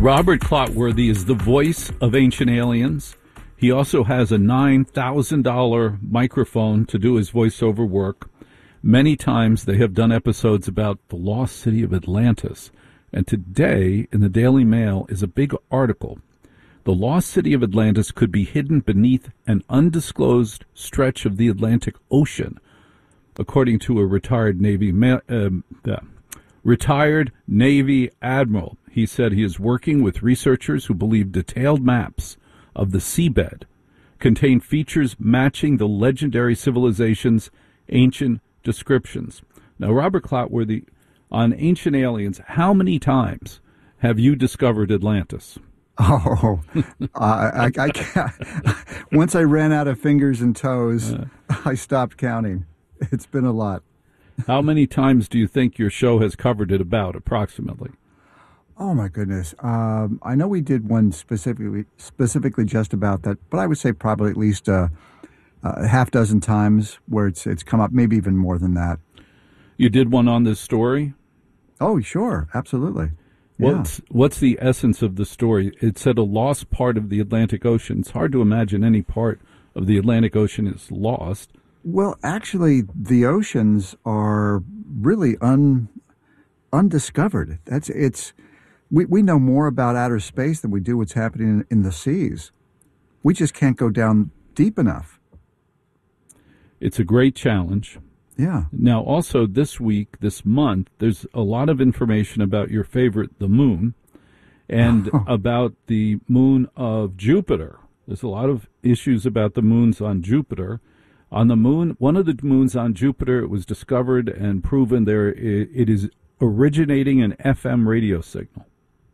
Robert Clotworthy is the voice of Ancient Aliens. He also has a $9,000 microphone to do his voiceover work. Many times they have done episodes about the lost city of Atlantis. And today, in the Daily Mail, is a big article. The lost city of Atlantis could be hidden beneath an undisclosed stretch of the Atlantic Ocean, according to a retired Navy admiral. He said he is working with researchers who believe detailed maps of the seabed contain features matching the legendary civilization's ancient descriptions. Now, Robert Clotworthy, on Ancient Aliens, how many times have you discovered Atlantis? Oh, I can't. Once I ran out of fingers and toes, I stopped counting. It's been a lot. How many times do you think your show has covered it about, approximately? Oh, my goodness. I know we did one specifically just about that, but I would say probably at least a half dozen times where it's come up, maybe even more than that. You did one on this story? Oh, sure. Absolutely. What's the essence of the story? It said a lost part of the Atlantic Ocean. It's hard to imagine any part of the Atlantic Ocean is lost. Well, actually, the oceans are really undiscovered. We know more about outer space than we do what's happening in the seas. We just can't go down deep enough. It's a great challenge. Yeah. Now, also this month, there's a lot of information about your favorite, the moon, and about the moon of Jupiter. There's a lot of issues about the moons on Jupiter. On the moon, one of the moons on Jupiter, it was discovered and proven it is originating an FM radio signal.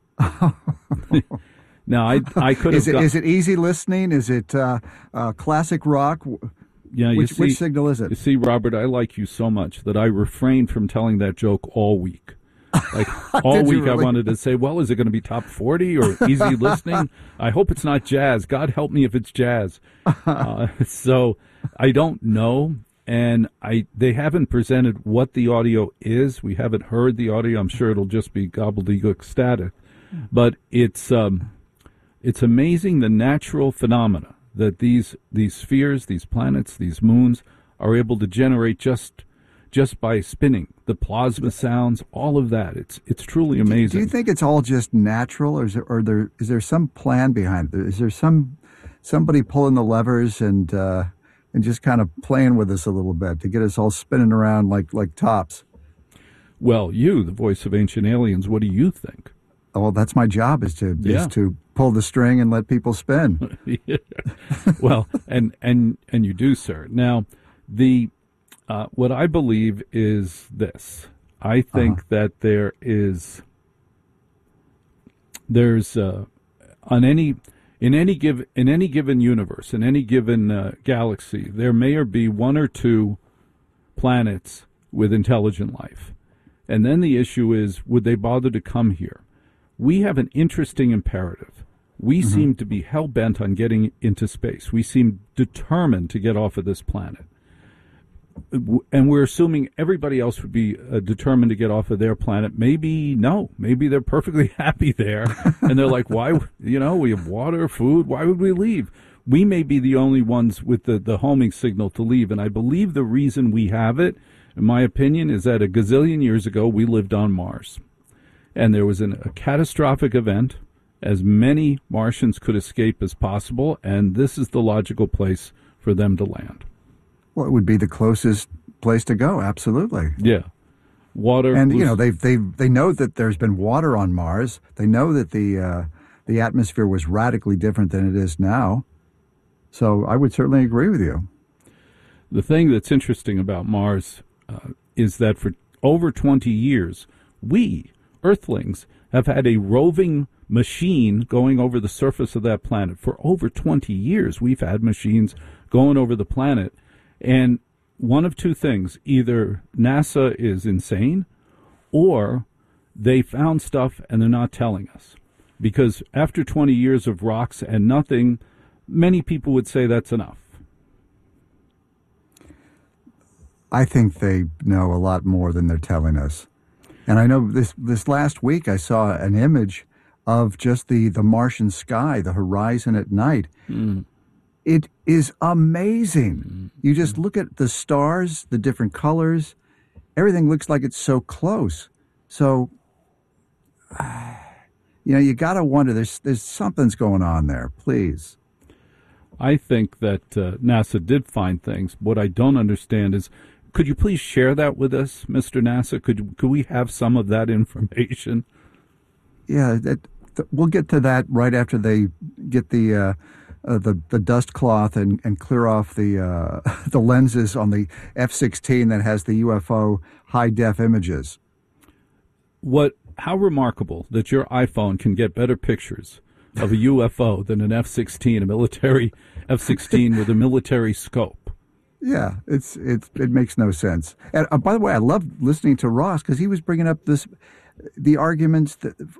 Now, I could have... Is it easy listening? Is it classic rock? Yeah, which signal is it? You see, Robert, I like you so much that I refrained from telling that joke all week. Like, all week really? I wanted to say, well, is it going to be top 40 or easy listening? I hope it's not jazz. God help me if it's jazz. So I don't know, and they haven't presented what the audio is. We haven't heard the audio. I'm sure it'll just be gobbledygook static. But it's amazing the natural phenomena that these spheres, these planets, these moons are able to generate just by spinning. The plasma sounds, all of that. It's truly amazing. Do you think it's all just natural, or is there some plan behind it? Is there somebody pulling the levers and just kind of playing with us a little bit to get us all spinning around like tops? Well, you, the voice of Ancient Aliens, what do you think? Oh, well, that's my job is to pull the string and let people spin. Yeah. Well, and you do, sir. Now, what I believe is this. I think that there's in any given universe, in any given galaxy, there may be one or two planets with intelligent life. And then the issue is, would they bother to come here? We have an interesting imperative. We seem to be hell-bent on getting into space. We seem determined to get off of this planet. And we're assuming everybody else would be determined to get off of their planet. Maybe no. Maybe they're perfectly happy there. And they're like, why, we have water, food. Why would we leave? We may be the only ones with the homing signal to leave. And I believe the reason we have it, in my opinion, is that a gazillion years ago, we lived on Mars. And there was a catastrophic event. As many Martians could escape as possible, and this is the logical place for them to land. Well, it would be the closest place to go, absolutely. Yeah. Water. And, they know that there's been water on Mars. They know that the atmosphere was radically different than it is now. So I would certainly agree with you. The thing that's interesting about Mars is that for over 20 years, we, Earthlings, have had a roving machine going over the surface of that planet. For over 20 years, we've had machines going over the planet. And one of two things, either NASA is insane or they found stuff and they're not telling us. Because after 20 years of rocks and nothing, many people would say that's enough. I think they know a lot more than they're telling us. And I know this last week I saw an image of just the Martian sky, the horizon at night. It is amazing. You just look at the stars, the different colors. Everything looks like it's so close. So, you got to wonder. There's something's going on there. Please. I think that NASA did find things. What I don't understand is, could you please share that with us, Mr. NASA? Could we have some of that information? Yeah, we'll get to that right after they get the dust cloth and clear off the the lenses on the F-16 that has the UFO high-def images. How remarkable that your iPhone can get better pictures of a UFO than an F-16, a military F-16 with a military scope. Yeah, it makes no sense. And by the way, I love listening to Ross because he was bringing up the arguments